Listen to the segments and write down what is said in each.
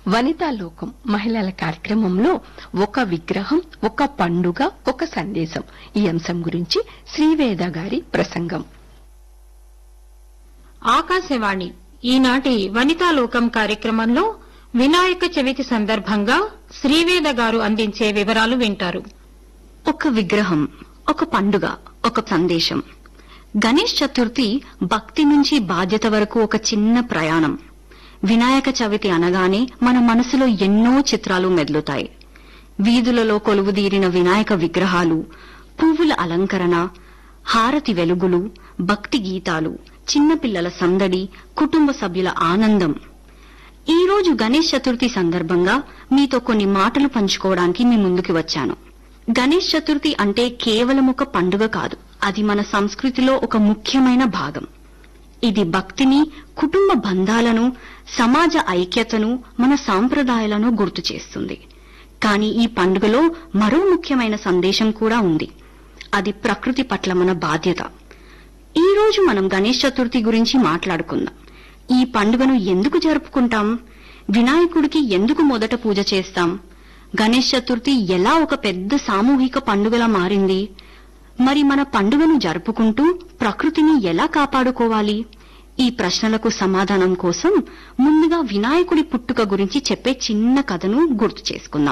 వనితా లోకం మహిళల కార్యక్రమంలో ఒక విగ్రహం, ఒక పండుగ, ఒక సందేశం ఈ అంశం గురించి శ్రీవేద గారి ప్రసంగం. ఆకాశవాణి ఈనాటి వనితా లోకం కార్యక్రమంలో వినాయక చవితి సందర్భంగా శ్రీవేద గారు అందించే వివరాలు వింటారు. ఒక విగ్రహం, ఒక పండుగ, ఒక సందేశం. గణేష్ చతుర్థి భక్తి నుంచి బాధ్యత వరకు ఒక చిన్న ప్రయాణం. వినాయక చవితి అనగానే మన మనసులో ఎన్నో చిత్రాలు మెదులుతాయి. వీధులలో కొలువుదీరిన వినాయక విగ్రహాలు, పువ్వుల అలంకరణ, హారతి వెలుగులు, భక్తి గీతాలు, చిన్నపిల్లల సందడి, కుటుంబ సభ్యుల ఆనందం. ఈ రోజు గణేష్ చతుర్థి సందర్భంగా మీతో కొన్ని మాటలు పంచుకోవడానికి మీ ముందుకు వచ్చాను. గణేష్ చతుర్థి అంటే కేవలం ఒక పండుగ కాదు, అది మన సంస్కృతిలో ఒక ముఖ్యమైన భాగం. ఇది భక్తిని, కుటుంబ బంధాలను, సమాజ ఐక్యతను, మన సాంప్రదాయాలను గుర్తు చేస్తుంది. కానీ ఈ పండుగలో మరో ముఖ్యమైన సందేశం కూడా ఉంది. అది ప్రకృతి పట్ల మన బాధ్యత. ఈ రోజు మనం గణేష్ చతుర్థి గురించి మాట్లాడుకుందాం. ఈ పండుగను ఎందుకు జరుపుకుంటాం? వినాయకుడికి ఎందుకు మొదట పూజ చేస్తాం? గణేష్ చతుర్థి ఎలా ఒక పెద్ద సామూహిక పండుగలా మారింది? మరి మన పండుగను జరుపుకుంటూ ప్రకృతిని ఎలా కాపాడుకోవాలి? ఈ ప్రశ్నలకు సమాధానం కోసం ముందుగా వినాయకుడి పుట్టుక గురించి చెప్పే చిన్న కథను గుర్తు చేసుకుందాం.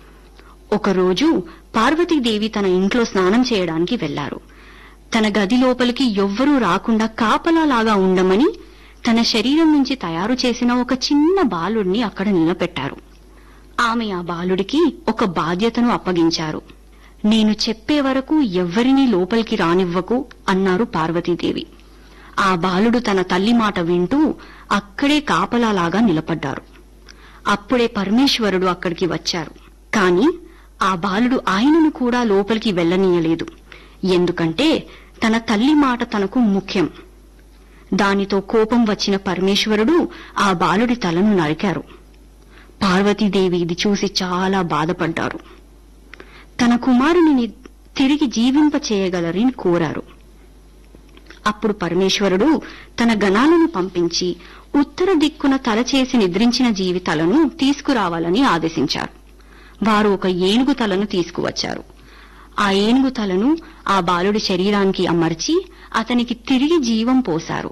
ఒకరోజు పార్వతీదేవి తన ఇంట్లో స్నానం చేయడానికి వెళ్లారు. తన గది లోపలికి ఎవ్వరూ రాకుండా కాపలాలాగా ఉండమని తన శరీరం నుంచి తయారు చేసిన ఒక చిన్న బాలుడిని అక్కడ నిలబెట్టారు. ఆమె ఆ బాలుడికి ఒక బాధ్యతను అప్పగించారు. నేను చెప్పే వరకు ఎవ్వరినీ లోపలికి రానివ్వకు అన్నారు పార్వతీదేవి. ఆ బాలుడు తన తల్లి మాట వింటూ అక్కడే కాపలాలాగా నిలబడ్డారు. అప్పుడే పరమేశ్వరుడు అక్కడికి వచ్చారు. కాని ఆ బాలుడు ఆయనను కూడా లోపలికి వెళ్లనీయలేదు. ఎందుకంటే తన తల్లి మాట తనకు ముఖ్యం. దానితో కోపం వచ్చిన పరమేశ్వరుడు ఆ బాలుడి తలను నరికారు. పార్వతీదేవి ఇది చూసి చాలా బాధపడ్డారు. తన కుమారుని తిరిగి జీవింప చేయగలరని కోరారు. అప్పుడు పరమేశ్వరుడు తన గణాలను పంపించి ఉత్తర దిక్కున తల చేసి నిద్రించిన జీవి తలను తీసుకురావాలని ఆదేశించారు. వారు ఒక ఏనుగు తలను తీసుకువచ్చారు. ఆ ఏనుగు తలను ఆ బాలుడి శరీరానికి అమర్చి అతనికి తిరిగి జీవం పోశారు.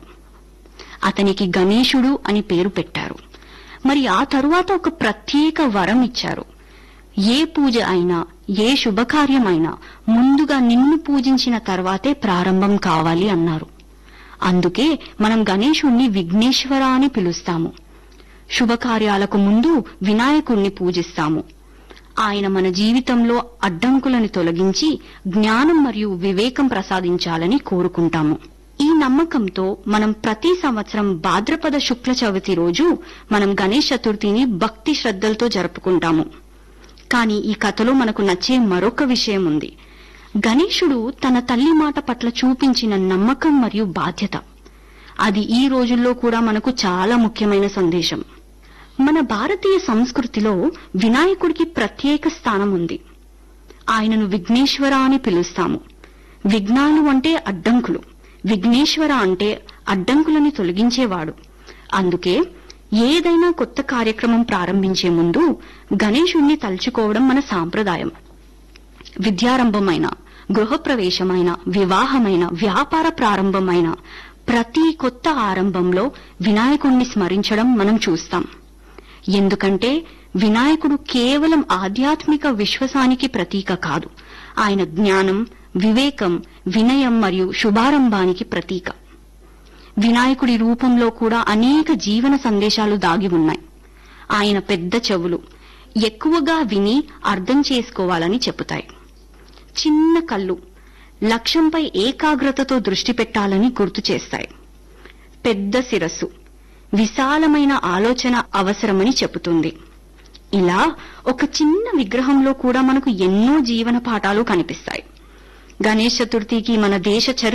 అతనికి గణేశుడు అని పేరు పెట్టారు. మరి ఆ తరువాత ఒక ప్రత్యేక వరం ఇచ్చారు. ఏ పూజ అయినా, ఏ శుభకార్యమైనా ముందుగా నిన్ను పూజించిన తర్వాతే ప్రారంభం కావాలి అన్నారు. అందుకే మనం గణేశుణ్ణి విఘ్నేశ్వర అని పిలుస్తాము. శుభకార్యాలకు ముందు వినాయకుణ్ణి పూజిస్తాము. ఆయన మన జీవితంలో అడ్డంకులను తొలగించి జ్ఞానం మరియు వివేకం ప్రసాదించాలని కోరుకుంటాము. ఈ నమ్మకంతో మనం ప్రతి సంవత్సరం భాద్రపద శుక్ల చవితి రోజు మనం గణేష్ చతుర్థిని భక్తి శ్రద్ధలతో జరుపుకుంటాము. కానీ ఈ కథలో మనకు నచ్చే మరొక విషయం ఉంది. గణేశుడు తన తల్లి మాట పట్ల చూపించిన నమ్మకం మరియు బాధ్యత. అది ఈ రోజుల్లో కూడా మనకు చాలా ముఖ్యమైన సందేశం. మన భారతీయ సంస్కృతిలో వినాయకుడికి ప్రత్యేక స్థానం ఉంది. ఆయనను విఘ్నేశ్వర అని పిలుస్తాము. విఘ్నాలు అంటే అడ్డంకులు, విఘ్నేశ్వర అంటే అడ్డంకులని తొలగించేవాడు. అందుకే ఏదైనా కొత్త కార్యక్రమం ప్రారంభించే ముందు గణేశుణ్ణి తలుచుకోవడం మన సాంప్రదాయం. విద్యారంభమైన, గృహప్రవేశమైన, వివాహమైన, వ్యాపార ప్రారంభమైన ప్రతి కొత్త ఆరంభంలో వినాయకుణ్ణి స్మరించడం మనం చూస్తాం. ఎందుకంటే వినాయకుడు కేవలం ఆధ్యాత్మిక విశ్వాసానికి ప్రతీక కాదు, ఆయన జ్ఞానం, వివేకం, వినయం మరియు శుభారంభానికి ప్రతీక. వినాయకుడి రూపంలో కూడా అనేక జీవన సందేశాలు దాగి ఉన్నాయి. ఆయన పెద్ద చెవులు ఎక్కువగా విని అర్థం చేసుకోవాలని చెబుతాయి. చిన్న కళ్ళు లక్ష్యంపై ఏకాగ్రతతో దృష్టి పెట్టాలని గుర్తు చేస్తాయి. పెద్ద శిరస్సు విశాలమైన ఆలోచన అవసరమని చెబుతుంది. ఇలా ఒక చిన్న విగ్రహంలో కూడా మనకు ఎన్నో జీవన పాఠాలు కనిపిస్తాయి. గణేష్ చతుర్థికి మన దేశ